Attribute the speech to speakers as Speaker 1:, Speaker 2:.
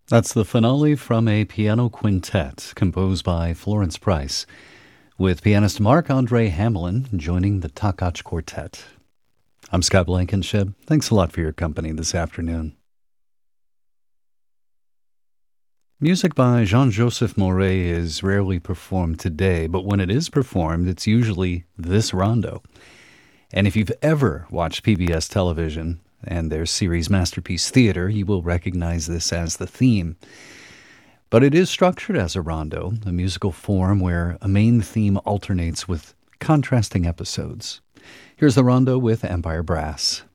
Speaker 1: That's the finale from a piano quintet composed by Florence Price, with pianist Marc-Andre Hamelin joining the Takach Quartet. I'm Scott Blankenship. Thanks a lot for your company this afternoon. Music by Jean-Joseph Moret is rarely performed today, but when it is performed, it's usually this rondo. And if you've ever watched PBS television and their series Masterpiece Theater, you will recognize this as the theme. But it is structured as a rondo, a musical form where a main theme alternates with contrasting episodes. Here's the rondo with Empire Brass.